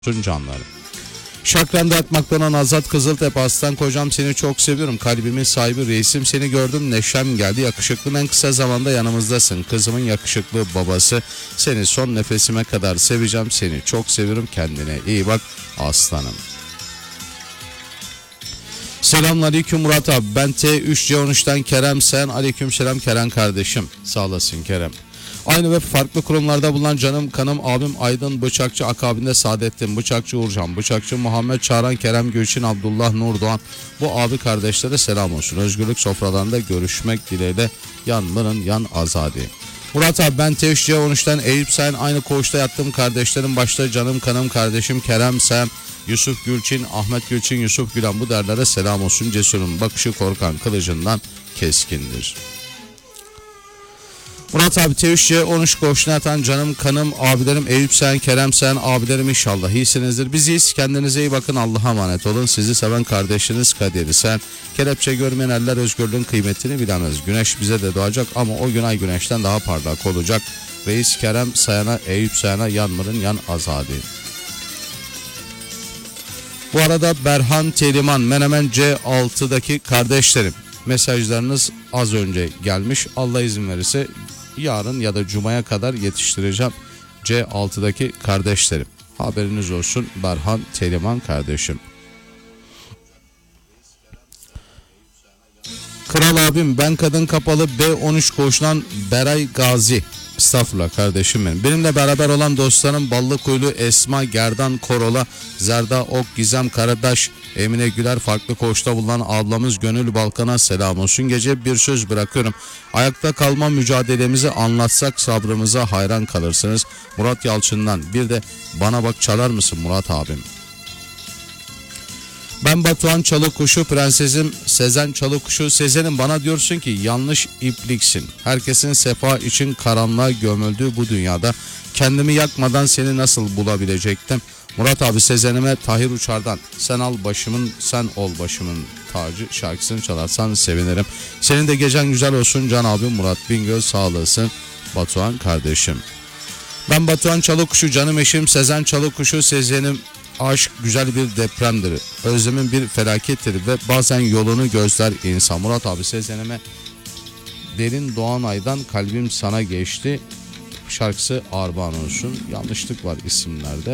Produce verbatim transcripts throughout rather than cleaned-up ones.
canları. Şakran'da yatmaktan olan Azat Kızıltepe Aslan kocam seni çok seviyorum. Kalbimin sahibi reisim seni gördüm neşem geldi. Yakışıklım en kısa zamanda yanımızdasın. Kızımın yakışıklı babası seni son nefesime kadar seveceğim. Seni çok seviyorum kendine iyi bak aslanım. Selamünaleyküm Murat abi ben T üç C on üç'ten Kerem sen aleykümselam Kerem kardeşim sağ olasın Kerem. Aynı ve farklı kurumlarda bulunan canım kanım abim Aydın Bıçakçı akabinde Saadettin Bıçakçı Uğurcan Bıçakçı Muhammed Çağran Kerem Gülçin Abdullah Nurdoğan bu abi kardeşlere selam olsun. Özgürlük sofralarında görüşmek dileğiyle yan mırın yan azadi. Murat abi ben T üç C on üç'ten Eyüp Sen aynı koğuşta yattığım kardeşlerim başta canım kanım kardeşim Kerem Sen Yusuf Gülçin Ahmet Gülçin Yusuf Gülen bu derlere selam olsun. Cesurun bakışı korkan kılıcından keskindir. Murat abi T üç C on üç koğuşuna yatan canım kanım abilerim Eyüp Sen Kerem Sen abilerim inşallah iyisinizdir. Biz iyiyiz, kendinize iyi bakın, Allah'a emanet olun. Sizi seven kardeşiniz Kadir Sen. Kelepçe görmeyen eller özgürlüğün kıymetini bilemez. Güneş bize de doğacak ama o gün ay güneşten daha parlak olacak. Reis Kerem Sayan'a Eyüp Sayan'a yanmırın yan azadi. Bu arada Berhan Teliman Menemen C altı'daki kardeşlerim mesajlarınız az önce gelmiş. Allah izin verirse yarın ya da Cuma'ya kadar yetiştireceğim C altı'daki kardeşlerim. Haberiniz olsun Berhan Teliman kardeşim. Kral abim ben kadın kapalı B on üç koğuşundan Beray Gazi. Estağfurullah kardeşim benim. Benimle beraber olan dostlarım Ballı Kuyulu Esma, Gerdan Korola, Zerda Ok, Gizem Karadaş, Emine Güler farklı koğuşta bulunan ablamız Gönül Balkan'a selam olsun. Gece bir söz bırakıyorum. Ayakta kalma mücadelemizi anlatsak sabrımıza hayran kalırsınız. Murat Yalçın'dan bir de bana bak çalar mısın Murat abim? Ben Batuhan Çalıkuşu prensesim Sezen Çalıkuşu. Sezen'im bana diyorsun ki yanlış ipliksin. Herkesin sefa için karanlığa gömüldüğü bu dünyada kendimi yakmadan seni nasıl bulabilecektim? Murat abi Sezen'ime Tahir Uçar'dan sen al başımın sen ol başımın tacı şarkısını çalarsan sevinirim. Senin de gecen güzel olsun can abim Murat Bingöl sağ olasın Batuhan kardeşim. Ben Batuhan Çalıkuşu canım eşim Sezen Çalıkuşu. Sezen'im aşk güzel bir depremdir. Özlemin bir felakettir ve bazen yolunu gözler insan. Murat abi Sezen'ime Derin Doğanay'dan kalbim sana geçti şarkısı armağan olsun. Yanlışlık var isimlerde.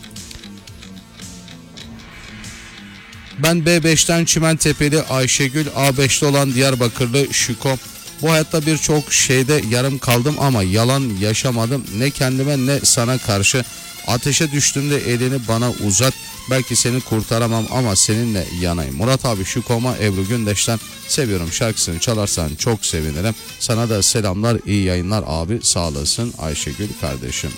Ben B beş'ten Çimentepe'li Ayşegül, A beş'te olan Diyarbakırlı Şüko. Bu hayatta birçok şeyde yarım kaldım ama yalan yaşamadım. Ne kendime ne sana karşı. Ateşe düştüğümde elini bana uzat. Belki seni kurtaramam ama seninle yanayım. Murat abi şu koma Ebru Gündeş'ten seviyorum şarkısını çalarsan çok sevinirim. Sana da selamlar iyi yayınlar abi sağ olasın Ayşegül kardeşim.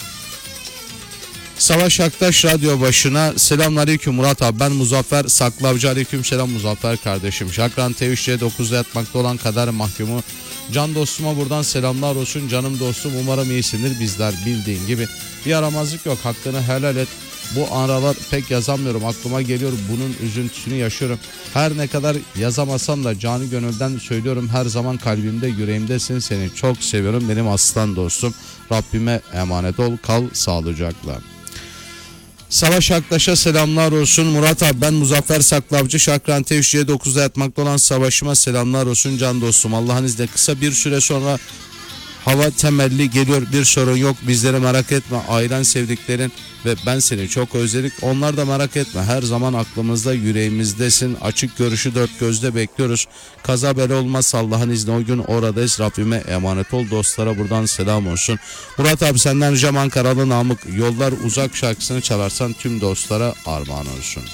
Savaş Aktaş radyo başına selamünaleyküm Murat abi ben Muzaffer Saklavcı aleyküm selam Muzaffer kardeşim. Şakran T üç C dokuz'da yatmakta olan kader mahkumu can dostuma buradan selamlar olsun canım dostum umarım iyisindir bizler bildiğin gibi bir yaramazlık yok hakkını helal et. Bu aralar pek yazamıyorum aklıma geliyor bunun üzüntüsünü yaşıyorum. Her ne kadar yazamasam da canı gönülden söylüyorum her zaman kalbimde yüreğimdesin seni çok seviyorum benim aslan dostum. Rabbime emanet ol kal sağlıcakla. Savaş Aktaş'a selamlar olsun. Murat abi ben Muzaffer Saklavcı Şakran T üç C dokuz'da yatmakta olan savaşıma selamlar olsun can dostum. Allah'ın izniyle kısa bir süre sonra hava temelli geliyor bir sorun yok bizleri merak etme ailen sevdiklerin ve ben seni çok özledik onlar da merak etme her zaman aklımızda yüreğimizdesin açık görüşü dört gözle bekliyoruz kaza bela olmaz Allah'ın izni o gün oradayız Rabbime emanet ol dostlara buradan selam olsun. Murat abi senden ricam Ankaralı Namık yollar uzak şarkısını çalarsan tüm dostlara armağan olsun.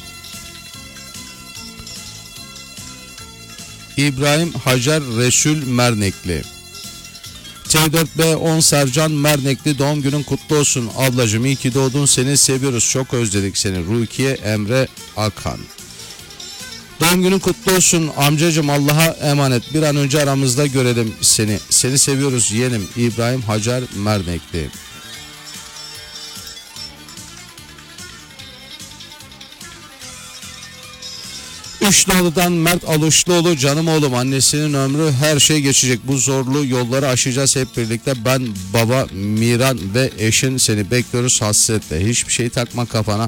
İbrahim Hacer Resul Mernekli T dört B on Sercan Mernekli doğum günün kutlu olsun ablacığım iyi ki doğdun seni seviyoruz çok özledik seni Rukiye Emre Akhan. Doğum günün kutlu olsun amcacığım Allah'a emanet bir an önce aramızda görelim seni seni seviyoruz yeğenim İbrahim Hacer Mernekli. Kuşluoğlu'dan Mert Aluşluoğlu, canım oğlum, annesinin ömrü, her şey geçecek. Bu zorlu yolları aşacağız hep birlikte. Ben, baba, Miran ve eşin seni bekliyoruz hasretle. Hiçbir şey takma kafana.